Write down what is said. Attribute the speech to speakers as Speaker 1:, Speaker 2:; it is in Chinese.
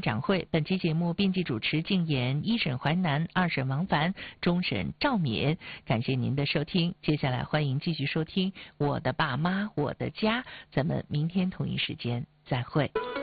Speaker 1: 长会。本期节目编辑主持静言，一审淮南，二审王凡，终审赵敏。感谢您的收听，接下来欢迎继续收听《我的爸妈我的家》，咱们明天同一时间再会。